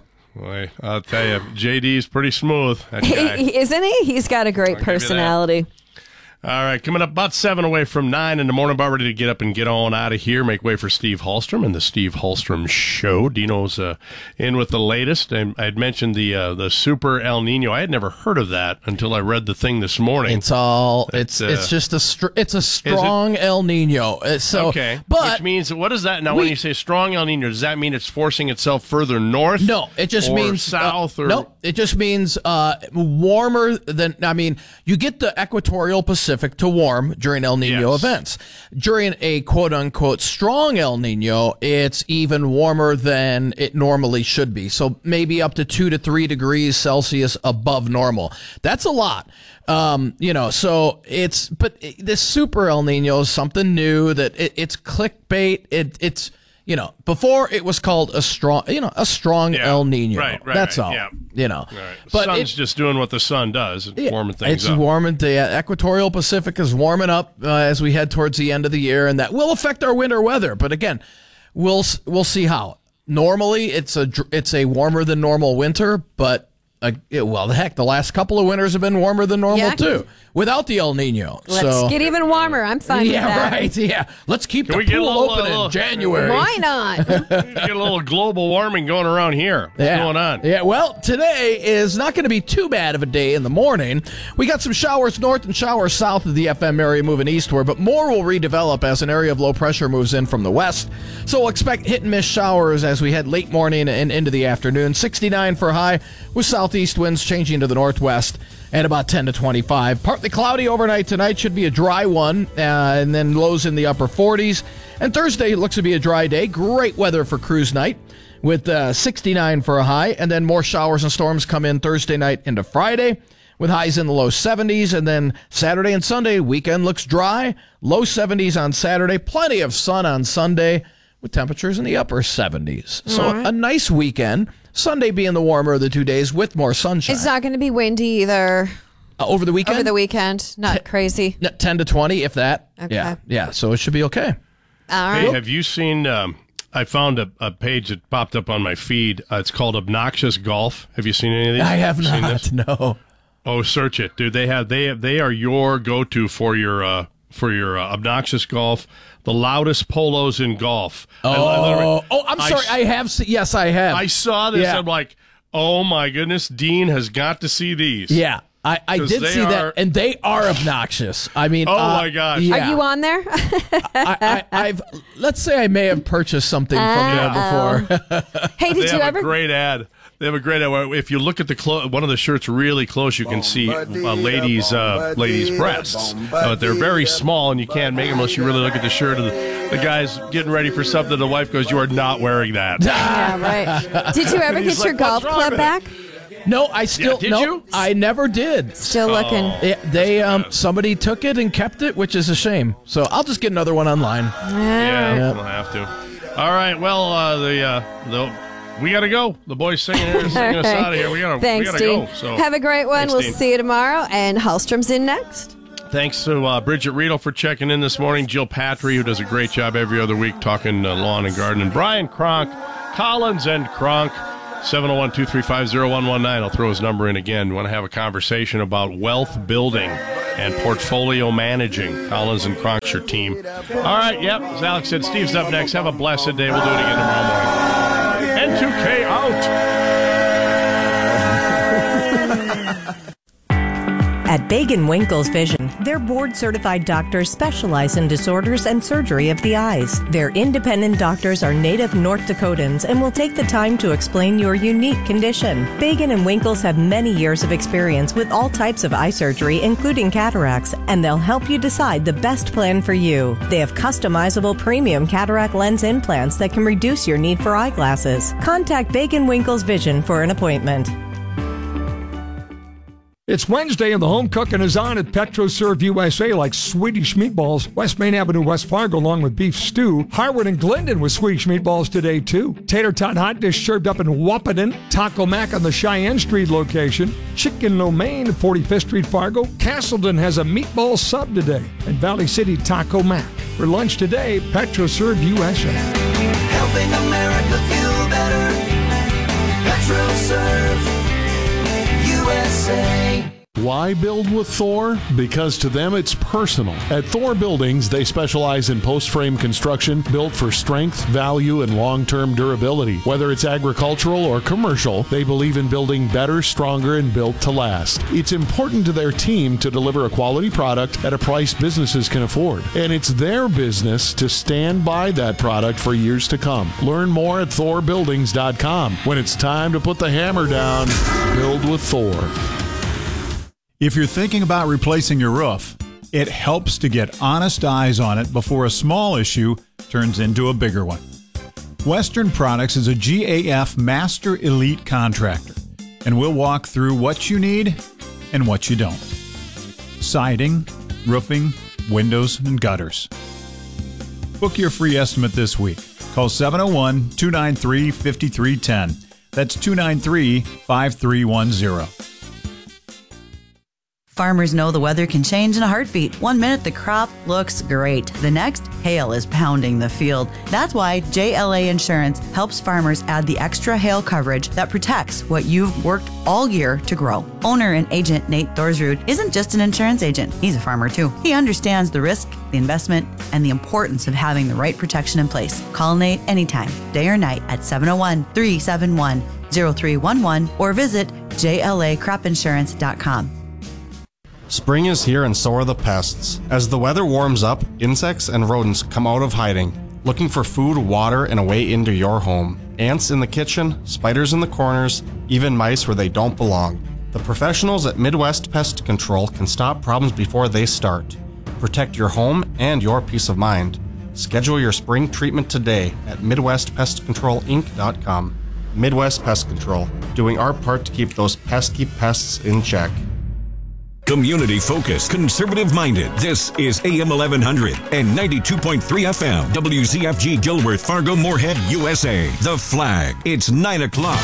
Boy, I'll tell you, J D's pretty smooth. That guy. He- Isn't he? He's got a great I'll give you that. personality. All right, coming up about seven away from nine in the morning, about ready to get up and get on out of here. Make way for Steve Hallstrom and the Steve Hallstrom Show. Dino's uh, in with the latest. And I had mentioned the uh, the Super El Nino. I had never heard of that until I read the thing this morning. It's all it's uh, it's just a str- it's a strong El Nino. Uh, So, okay, but which means what is that now? we- when you say strong El Nino, does that mean it's forcing itself further north? No, it just or means south. Uh, or no, it just means uh, warmer than. I mean, you get the equatorial Pacific to warm during El Nino Yes. events. During a quote unquote strong El Nino, it's even warmer than it normally should be. So maybe up to two to three degrees Celsius above normal. That's a lot. Um, you know, so it's but it, this Super El Nino is something new that it, it's clickbait. It it's. You know, before it was called a strong, you know, a strong Yeah, El Nino. right, right, That's right, all. yeah. You know, Right. but sun's it- just doing what the sun does, it's yeah, warming things it's up. warming. The uh, equatorial Pacific is warming up uh, as we head towards the end of the year, and that will affect our winter weather. But again, we'll s- we'll see how. Normally, it's a dr- it's a warmer than normal winter, but uh, it, well, the heck, the last couple of winters have been warmer than normal Yeah. too, without the El Nino. Let's so, get even warmer. I'm fine yeah, with that. right. Yeah, let's keep Can the we get a pool little- open little- in January. Why not? Get a little global warming going around here. What's yeah. going on? Yeah, well, today is not going to be too bad of a day in the morning. We got some showers north and showers south of the F M area moving eastward, but more will redevelop as an area of low pressure moves in from the west. So we'll expect hit and miss showers as we head late morning and into the afternoon. sixty-nine for high with southeast winds changing to the northwest at about ten to twenty-five. Partly cloudy overnight tonight, should be a dry one, uh, and then lows in the upper forties. And Thursday looks to be a dry day. Great weather for cruise night with uh, sixty-nine for a high, and then more showers and storms come in Thursday night into Friday with highs in the low seventies, and then Saturday and Sunday, weekend looks dry, low seventies on Saturday, plenty of sun on Sunday with temperatures in the upper seventies. So All right. a nice weekend. Sunday being the warmer of the two days with more sunshine. It's not going to be windy either. Uh, over the weekend? Over the weekend. Not crazy. N- ten to twenty, if that. Okay. Yeah, yeah. So it should be okay. All Hey, right. have you seen? Um, I found a, a page that popped up on my feed. Uh, it's called Obnoxious Golf. Have you seen any of these? I have Seen not. this? No. Oh, search it, dude. They have they have, they are your go-to for your uh, for your uh, obnoxious golf. The loudest polos in golf. I- I Oh, literally- oh, I'm sorry. s- I have. Se- yes, I have. I saw this. Yeah. I'm like, oh my goodness, Dean has got to see these. Yeah, I, I 'Cause did they see are- that, and they are obnoxious. I mean, Oh, uh, my gosh. yeah. Are you on there? I, I, I've let's say I may have purchased something from Uh-oh. there before. Hey, They did have you ever? a great ad. They have a great ad. where If you look at the clo- one of the shirts really close, you can see uh, ladies' uh, ladies' breasts. Uh, they're very small, and you can't make them unless you really look at the shirt. Of the, the guy's getting ready for something. The wife goes, "You are not wearing that." Yeah, right. Did you ever And he's get your like, golf "What's wrong club with back? No, I still Yeah, did no, you? I never did. Still looking. Oh. Yeah, they um somebody took it and kept it, which is a shame. So I'll just get another one online. Yeah, Yeah. we'll have to. All right. Well, uh, the uh, the we got to go. The boys singing, here, singing us out of here. We got Thanks, to Dean. go. So. Have a great one. Thanks, we'll Dean. see you tomorrow. And Hallstrom's in next. Thanks to uh, Bridget Riedel for checking in this morning. Jill Patry, who does a great job every other week talking uh, lawn and garden. And Brian Kronk, Collins and Kronk, seven oh one, two three five, oh one one nine. I'll throw his number in again. We want to have a conversation about wealth building and portfolio managing. Collins and Kronk's your team. All right, yep. As Alex said, Steve's up next. Have a blessed day. We'll do it again tomorrow morning. N two K out. At Bagan Winkles Vision, their board-certified doctors specialize in disorders and surgery of the eyes. Their independent doctors are native North Dakotans and will take the time to explain your unique condition. Bagan and Winkles have many years of experience with all types of eye surgery, including cataracts, and they'll help you decide the best plan for you. They have customizable premium cataract lens implants that can reduce your need for eyeglasses. Contact Bagan Winkles Vision for an appointment. It's Wednesday and the home cooking is on at PetroServe U S A, like Swedish meatballs, West Main Avenue, West Fargo, along with beef stew. Harwood and Glendon with Swedish meatballs today, too. Tater tot hot dish served up in Wahpeton. Taco Mac on the Cheyenne Street location. Chicken lo mein, forty-fifth Street, Fargo. Castleton has a meatball sub today. And Valley City Taco Mac. For lunch today, PetroServe U S A. Helping America feel better. PetroServe U S A. Why build with Thor? Because to them it's personal. At Thor Buildings, they specialize in post-frame construction built for strength, value, and long-term durability. Whether it's agricultural or commercial, they believe in building better, stronger, and built to last. It's important to their team to deliver a quality product at a price businesses can afford. And it's their business to stand by that product for years to come. Learn more at Thor Buildings dot com. When it's time to put the hammer down, build with Thor. If you're thinking about replacing your roof, it helps to get honest eyes on it before a small issue turns into a bigger one. Western Products is a G A F Master Elite contractor, and we'll walk through what you need and what you don't. Siding, roofing, windows, and gutters. Book your free estimate this week. Call seven oh one, two nine three, five three one zero. That's two nine three, five three one zero. Farmers know the weather can change in a heartbeat. One minute the crop looks great. The next, hail is pounding the field. That's why J L A Insurance helps farmers add the extra hail coverage that protects what you've worked all year to grow. Owner and agent Nate Thorsrud isn't just an insurance agent. He's a farmer too. He understands the risk, the investment, and the importance of having the right protection in place. Call Nate anytime, day or night at seven oh one, three seven one, oh three one one or visit J L A crop insurance dot com. Spring is here and so are the pests. As the weather warms up, insects and rodents come out of hiding, looking for food, water, and a way into your home. Ants in the kitchen, spiders in the corners, even mice where they don't belong. The professionals at Midwest Pest Control can stop problems before they start. Protect your home and your peace of mind. Schedule your spring treatment today at Midwest Pest Control Inc dot com. Midwest Pest Control, doing our part to keep those pesky pests in check. Community focused, conservative minded. This is A M eleven hundred and ninety-two point three F M. W Z F G Gilworth, Fargo, Moorhead, U S A. The Flag. It's nine o'clock.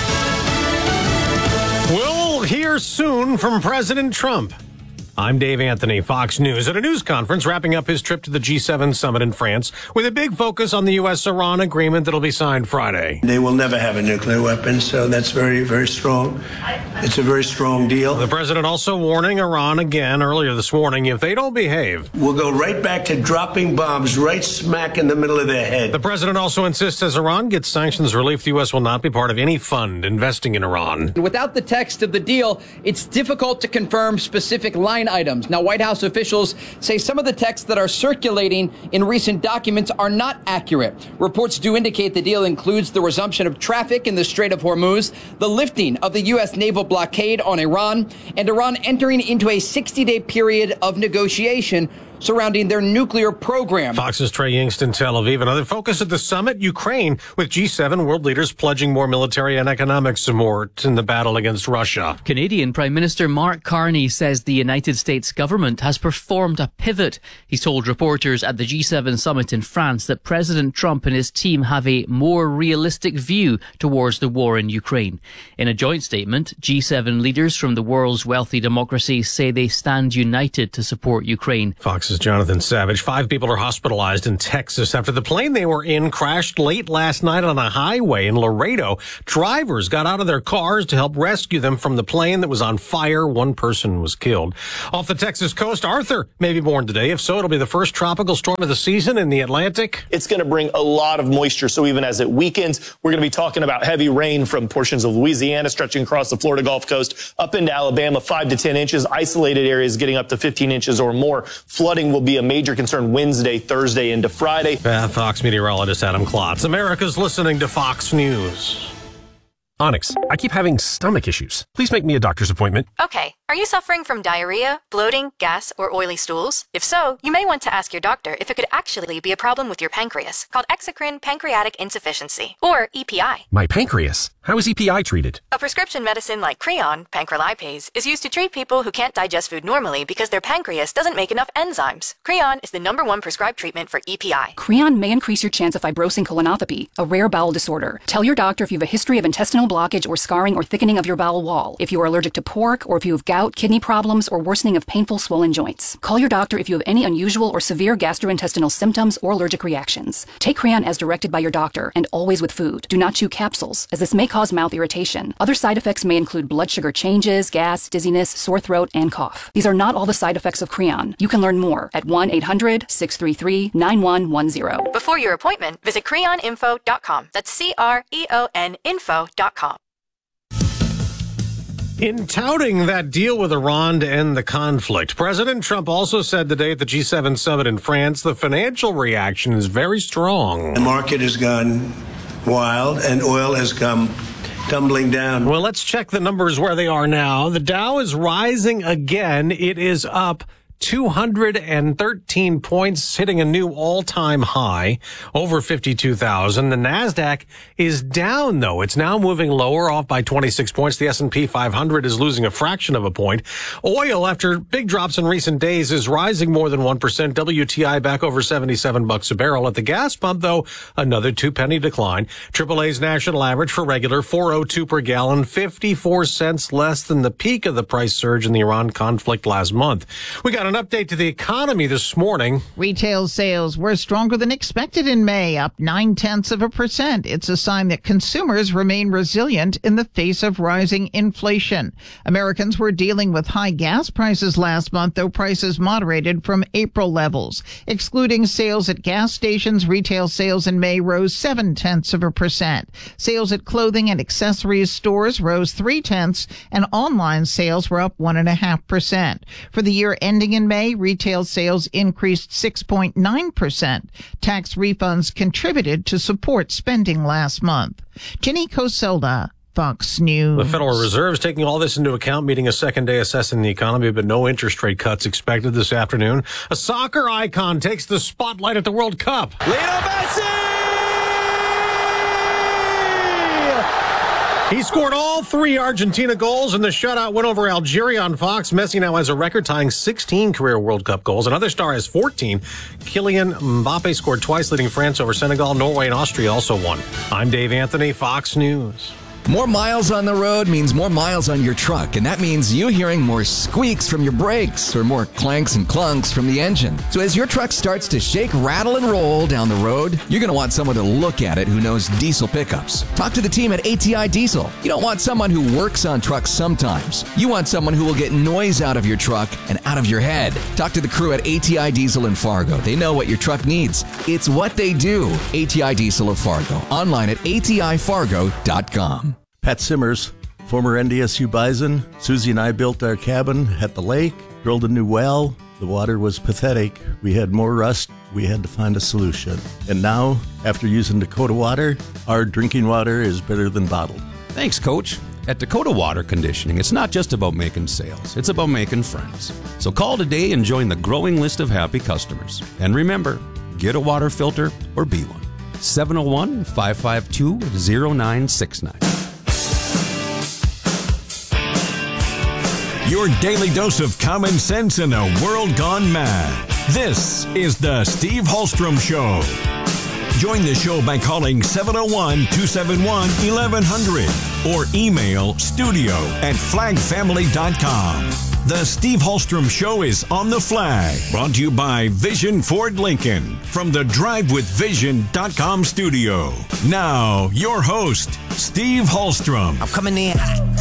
We'll hear soon from President Trump. I'm Dave Anthony, Fox News, at a news conference wrapping up his trip to the G seven summit in France with a big focus on the U S Iran agreement that'll be signed Friday. They will never have a nuclear weapon, so that's very, very strong. It's a very strong deal. The president also warning Iran again earlier this morning if they don't behave. We'll go right back to dropping bombs right smack in the middle of their head. The president also insists as Iran gets sanctions relief, the U S will not be part of any fund investing in Iran. Without the text of the deal, it's difficult to confirm specific line items. Now, White House officials say some of the texts that are circulating in recent documents are not accurate. Reports do indicate the deal includes the resumption of traffic in the Strait of Hormuz, the lifting of the U S naval blockade on Iran, and Iran entering into a sixty-day period of negotiation surrounding their nuclear program. Fox's Trey Yingst in Tel Aviv. Another focus at the summit, Ukraine, with G seven world leaders pledging more military and economic support in the battle against Russia. Canadian Prime Minister Mark Carney says the United States government has performed a pivot. He's told reporters at the G seven summit in France that President Trump and his team have a more realistic view towards the war in Ukraine. In a joint statement, G seven leaders from the world's wealthy democracies say they stand united to support Ukraine. Fox's Jonathan Savage. Five people are hospitalized in Texas after the plane they were in crashed late last night on a highway in Laredo. Drivers got out of their cars to help rescue them from the plane that was on fire. One person was killed. Off the Texas coast, Arthur may be born today. If so, it'll be the first tropical storm of the season in the Atlantic. It's going to bring a lot of moisture, so even as it weakens, we're going to be talking about heavy rain from portions of Louisiana stretching across the Florida Gulf Coast up into Alabama, five to ten inches. Isolated areas getting up to fifteen inches or more. Flooding will be a major concern Wednesday, Thursday, into Friday. Uh, Fox meteorologist Adam Klotz. America's listening to Fox News. Onyx, I keep having stomach issues. Please make me a doctor's appointment. Okay. Are you suffering from diarrhea, bloating, gas, or oily stools? If so, you may want to ask your doctor if it could actually be a problem with your pancreas, called exocrine pancreatic insufficiency, or E P I. My pancreas? How is E P I treated? A prescription medicine like Creon, pancrelipase, is used to treat people who can't digest food normally because their pancreas doesn't make enough enzymes. Creon is the number one prescribed treatment for E P I. Creon may increase your chance of fibrosing colonopathy, a rare bowel disorder. Tell your doctor if you have a history of intestinal blockage or scarring or thickening of your bowel wall, if you are allergic to pork, or if you have gout, kidney problems, or worsening of painful swollen joints. Call your doctor if you have any unusual or severe gastrointestinal symptoms or allergic reactions. Take Creon as directed by your doctor, and always with food. Do not chew capsules, as this may cause mouth irritation. Other side effects may include blood sugar changes, gas, dizziness, sore throat, and cough. These are not all the side effects of Creon. You can learn more at one eight hundred, six three three, nine one one zero. Before your appointment, visit creon info dot com. That's C R E O N info dot com. In touting that deal with Iran to end the conflict, President Trump also said today at the G seven summit in France, the financial reaction is very strong. The market has gone wild and oil has come tumbling down. Well, let's check the numbers where they are now. The Dow is rising again. It is up two hundred thirteen points, hitting a new all-time high, over fifty-two thousand. The NASDAQ is down, though. It's now moving lower, off by twenty-six points. The S and P five hundred is losing a fraction of a point. Oil, after big drops in recent days, is rising more than one percent. W T I back over seventy-seven bucks a barrel. At the gas pump, though, another two-penny decline. triple A's national average for regular, four oh two per gallon, fifty-four cents less than the peak of the price surge in the Iran conflict last month. We got an update to the economy this morning. Retail sales were stronger than expected in May, up nine tenths of a percent. It's a sign that consumers remain resilient in the face of rising inflation. Americans were dealing with high gas prices last month, though prices moderated from April levels. Excluding sales at gas stations, retail sales in May rose seven tenths of a percent. Sales at clothing and accessories stores rose three tenths, and online sales were up one and a half percent. For the year ending in May, retail sales increased six point nine percent. Tax refunds contributed to support spending last month. Jenny Coselda, Fox News. The Federal Reserve is taking all this into account, meeting a second day assessing the economy, but no interest rate cuts expected this afternoon. A soccer icon takes the spotlight at the World Cup. Lionel Messi! He scored all three Argentina goals in the shutout win over Algeria on Fox. Messi now has a record tying sixteen career World Cup goals. Another star has fourteen. Kylian Mbappe scored twice, leading France over Senegal. Norway and Austria also won. I'm Dave Anthony, Fox News. More miles on the road means more miles on your truck, and that means you hearing more squeaks from your brakes or more clanks and clunks from the engine. So as your truck starts to shake, rattle, and roll down the road, you're going to want someone to look at it who knows diesel pickups. Talk to the team at A T I Diesel. You don't want someone who works on trucks sometimes. You want someone who will get noise out of your truck and out of your head. Talk to the crew at A T I Diesel in Fargo. They know what your truck needs. It's what they do. A T I Diesel of Fargo. Online at A T I fargo dot com. Pat Simmers, former N D S U Bison. Susie and I built our cabin at the lake, drilled a new well. The water was pathetic. We had more rust. We had to find a solution. And now, after using Dakota Water, our drinking water is better than bottled. Thanks, Coach. At Dakota Water Conditioning, it's not just about making sales, it's about making friends. So call today and join the growing list of happy customers. And remember, get a water filter or be one. seven oh one, five five two, oh nine six nine. Your daily dose of common sense in a world gone mad. This is the Steve Hallstrom Show. Join the show by calling seven oh one, two seven one, eleven hundred or email studio at flag family dot com. The Steve Hallstrom Show is on the Flag, brought to you by Vision Ford Lincoln from the drive with vision dot com studio. Now, your host, Steve Hallstrom. I'm coming in.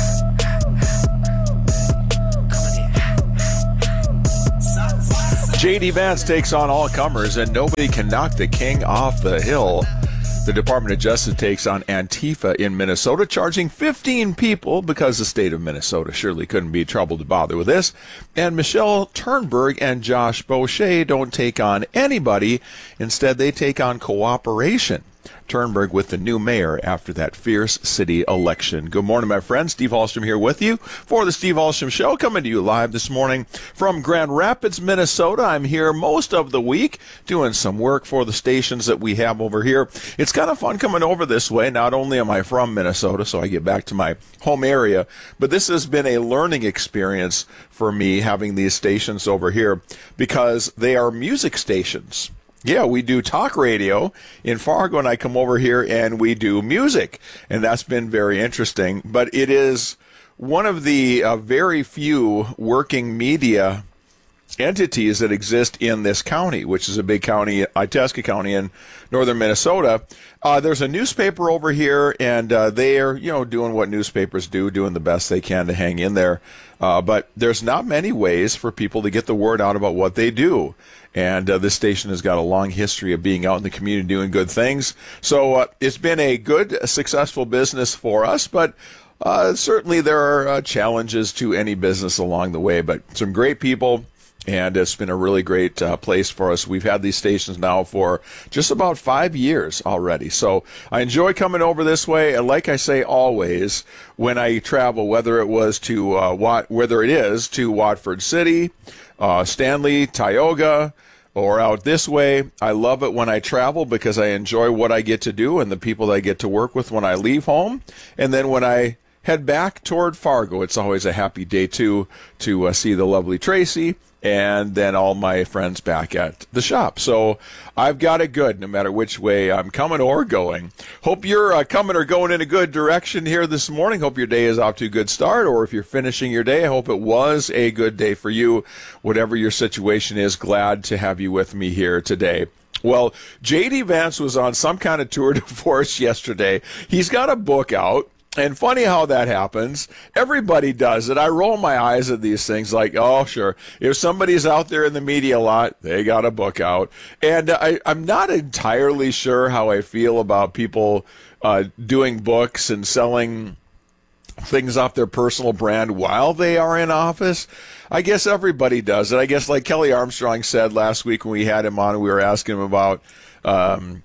J D. Vance takes on all comers, and nobody can knock the king off the hill. The Department of Justice takes on Antifa in Minnesota, charging fifteen people because the state of Minnesota surely couldn't be troubled to bother with this. And Michelle Turnberg and Josh Boucher don't take on anybody. Instead, they take on cooperation. Turnberg with the new mayor after that fierce city election. Good morning, my friends. Steve Hallstrom here with you for the Steve Hallstrom Show, coming to you live this morning from Grand Rapids, Minnesota. I'm here most of the week doing some work for the stations that we have over here. It's kind of fun coming over this way. Not only am I from Minnesota, so I get back to my home area, but this has been a learning experience for me having these stations over here because they are music stations. Yeah, we do talk radio in Fargo, and I come over here and we do music, and that's been very interesting. But it is one of the uh, very few working media entities that exist in this county, which is a big county, Itasca County in northern Minnesota. Uh, there's a newspaper over here, and uh, they are, you know, doing what newspapers do, doing the best they can to hang in there. Uh, but there's not many ways for people to get the word out about what they do. And uh, this station has got a long history of being out in the community doing good things. So uh, it's been a good, successful business for us, but uh, certainly there are uh, challenges to any business along the way. But some great people, and it's been a really great uh, place for us. We've had these stations now for just about five years already. So I enjoy coming over this way. And like I say always, when I travel, whether it was to uh, Wat- whether it is to Watford City, uh, Stanley, Tioga, or out this way, I love it when I travel because I enjoy what I get to do and the people that I get to work with when I leave home. And then when I head back toward Fargo, it's always a happy day, too, to uh, see the lovely Tracy and then all my friends back at the shop. So I've got it good no matter which way I'm coming or going. Hope you're uh, coming or going in a good direction here this morning. Hope your day is off to a good start, or if you're finishing your day, I hope it was a good day for you. Whatever your situation is, glad to have you with me here today. Well, J D. Vance was on some kind of tour de force yesterday. He's got a book out. And funny how that happens. Everybody does it. I roll my eyes at these things like, oh, sure. If somebody's out there in the media a lot, they got a book out. And I, I'm not entirely sure how I feel about people uh, doing books and selling things off their personal brand while they are in office. I guess everybody does it. I guess like Kelly Armstrong said last week when we had him on, we were asking him about um,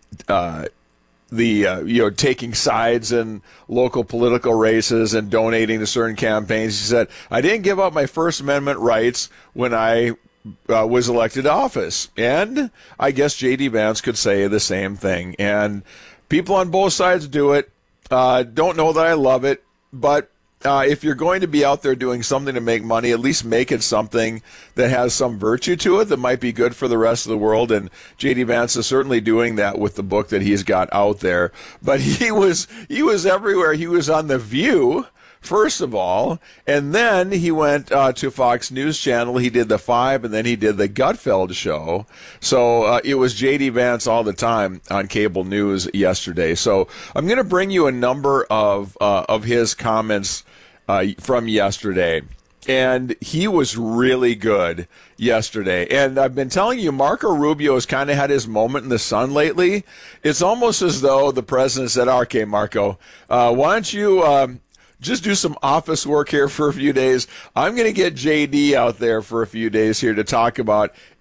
uh the, uh, you know, taking sides in local political races and donating to certain campaigns. He said, I didn't give up my First Amendment rights when I uh, was elected to office. And I guess J D. Vance could say the same thing. And people on both sides do it. Uh, don't know that I love it, but Uh, if you're going to be out there doing something to make money, at least make it something that has some virtue to it that might be good for the rest of the world. And J D. Vance is certainly doing that with the book that he's got out there. But he was he was everywhere. He was on The View, first of all, and then he went uh, to Fox News Channel. He did The Five, and then he did the Gutfeld show. So uh, it was J D. Vance all the time on cable news yesterday. So I'm going to bring you a number of uh, of his comments uh, from yesterday. And he was really good yesterday. And I've been telling you, Marco Rubio has kind of had his moment in the sun lately. It's almost as though the president said, okay, Marco, uh, why don't you um, just do some office work here for a few days. I'm going to get J D out there for a few days here to talk about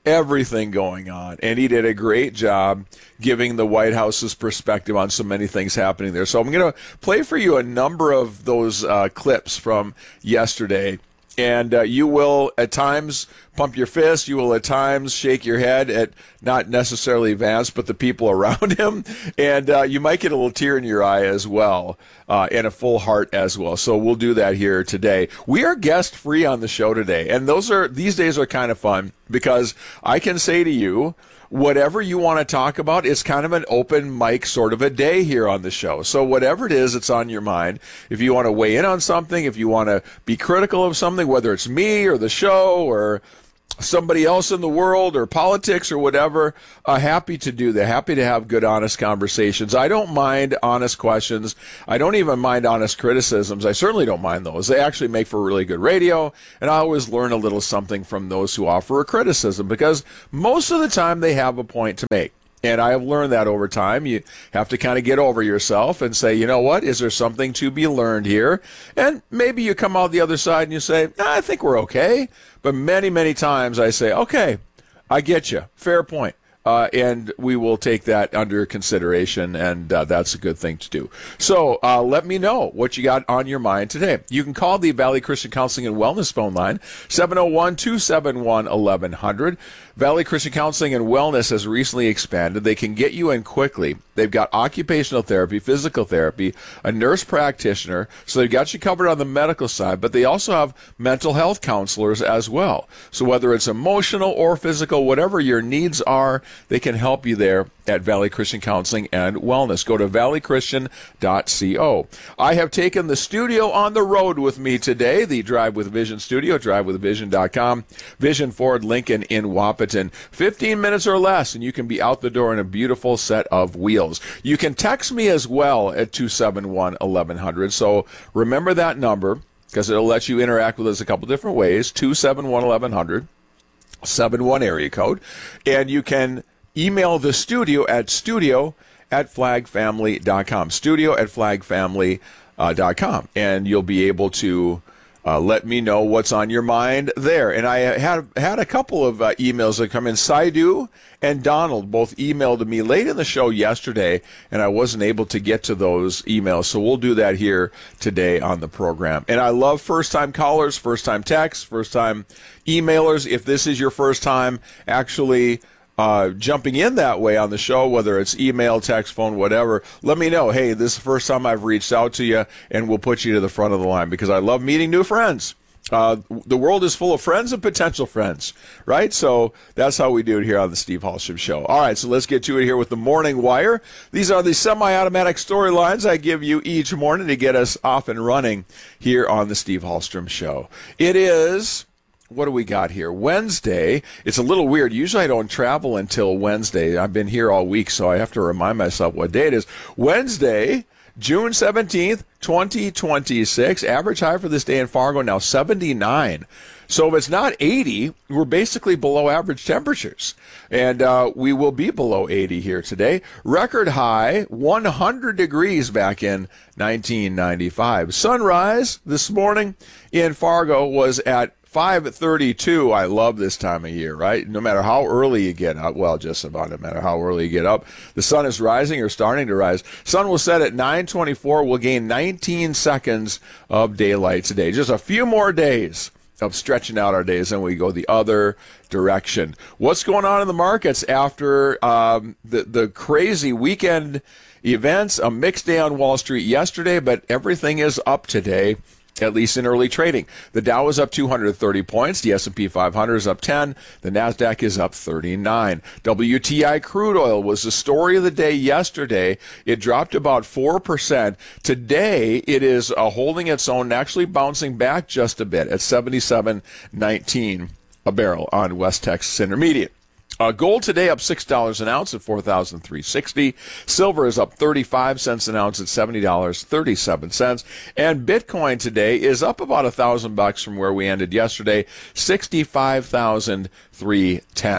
everything going on. And he did a great job giving the White House's perspective on so many things happening there. So I'm going to play for you a number of those uh, clips from yesterday. And uh, you will at times pump your fist. You will at times shake your head at not necessarily Vance, but the people around him. And uh, you might get a little tear in your eye as well, uh, and a full heart as well. So we'll do that here today. We are guest free on the show today. And those are these days are kind of fun because I can say to you, whatever you want to talk about, it's kind of an open mic sort of a day here on the show. So whatever it is that's on your mind, if you want to weigh in on something, if you want to be critical of something, whether it's me or the show or somebody else in the world or politics or whatever, uh, happy to do that. Happy to have good, honest conversations. I don't mind honest questions. I don't even mind honest criticisms. I certainly don't mind those. They actually make for really good radio, and I always learn a little something from those who offer a criticism because most of the time they have a point to make. And I have learned that over time. You have to kind of get over yourself and say, you know what, is there something to be learned here? And maybe you come out the other side and you say, nah, I think we're okay. But many, many times I say, okay, I get you. Fair point. Uh, and we will take that under consideration, and uh, that's a good thing to do. So uh, let me know what you got on your mind today. You can call the Valley Christian Counseling and Wellness phone line, seven oh one, two seven one, eleven hundred. Valley Christian Counseling and Wellness has recently expanded. They can get you in quickly. They've got occupational therapy, physical therapy, a nurse practitioner, so they've got you covered on the medical side, but they also have mental health counselors as well. So whether it's emotional or physical, whatever your needs are, they can help you there at Valley Christian Counseling and Wellness. Go to valley christian dot co. I have taken the studio on the road with me today, the Drive with Vision studio, drive with vision dot com, Vision Ford Lincoln in Wahpeton. fifteen minutes or less, and you can be out the door in a beautiful set of wheels. You can text me as well at two seven one, eleven hundred. So remember that number because it'll let you interact with us a couple different ways, two seven one, eleven hundred, seven one area code. And you can email the studio at studio at flag family dot com, studio at flag family dot com, and you'll be able to uh, let me know what's on your mind there. And I had had a couple of uh, emails that come in. Saidu and Donald both emailed me late in the show yesterday, and I wasn't able to get to those emails, so we'll do that here today on the program. And I love first-time callers, first-time texts, first-time emailers. If this is your first time actually Uh, jumping in that way on the show, whether it's email, text, phone, whatever, let me know. Hey, this is the first time I've reached out to you, and we'll put you to the front of the line because I love meeting new friends. Uh, the world is full of friends and potential friends, right? So that's how we do it here on the Steve Hallstrom Show. All right, so let's get to it here with the Morning Wire. These are the semi-automatic storylines I give you each morning to get us off and running here on the Steve Hallstrom Show. It is... What do we got here? Wednesday. It's a little weird. Usually I don't travel until Wednesday. I've been here all week, so I have to remind myself what day it is. Wednesday, June seventeenth, twenty twenty-six. Average high for this day in Fargo now seventy-nine. So if it's not eighty, we're basically below average temperatures. And uh, we will be below eighty here today. Record high, one hundred degrees back in nineteen ninety-five. Sunrise this morning in Fargo was at five thirty-two. I love this time of year, right? No matter how early you get up, well, just about no matter how early you get up, the sun is rising or starting to rise. Sun will set at nine twenty-four. We'll gain nineteen seconds of daylight today. Just a few more days of stretching out our days, and we go the other direction. What's going on in the markets after um, the, the crazy weekend events? A mixed day on Wall Street yesterday, but everything is up today, at least in early trading. The Dow is up two hundred thirty points. The S and P five hundred is up ten. The NASDAQ is up thirty-nine. W T I crude oil was the story of the day yesterday. It dropped about four percent. Today, it is uh, holding its own and actually bouncing back just a bit at seventy-seven nineteen a barrel on West Texas Intermediate. Uh, gold today up six dollars an ounce at four thousand three hundred sixty dollars. Silver is up thirty-five cents an ounce at seventy dollars and thirty-seven cents. And Bitcoin today is up about a thousand bucks from where we ended yesterday, sixty-five thousand three hundred ten.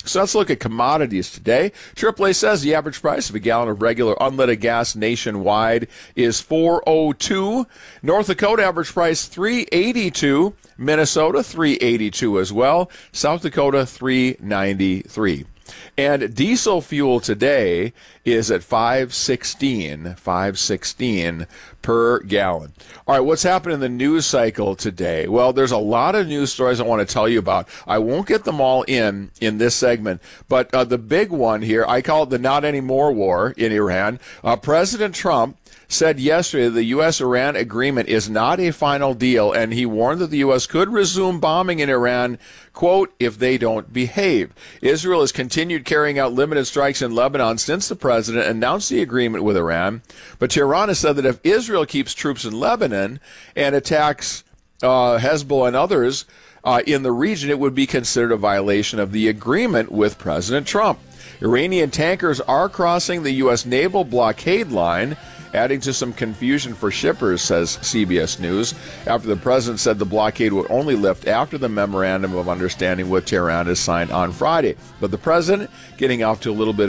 So let's look at commodities today. triple A says the average price of a gallon of regular unleaded gas nationwide is four oh two. North Dakota average price three eighty-two. Minnesota three eighty-two as well. South Dakota three ninety-three. And diesel fuel today is at five sixteen, five sixteen per gallon. All right, what's happened in the news cycle today? Well, there's a lot of news stories I want to tell you about. I won't get them all in in this segment, but uh, the big one here, I call it the not anymore war in Iran. Uh, President Trump said yesterday the U S Iran agreement is not a final deal, and he warned that the U S could resume bombing in Iran, quote, if they don't behave. Israel has continued carrying out limited strikes in Lebanon since the president announced the agreement with Iran, but Tehran has said that if Israel keeps troops in Lebanon and attacks uh, Hezbollah and others uh, in the region, it would be considered a violation of the agreement with President Trump. Iranian tankers are crossing the U S naval blockade line, adding to some confusion for shippers, says C B S News, after the president said the blockade would only lift after the memorandum of understanding with Tehran is signed on Friday. But the president getting off to a little bit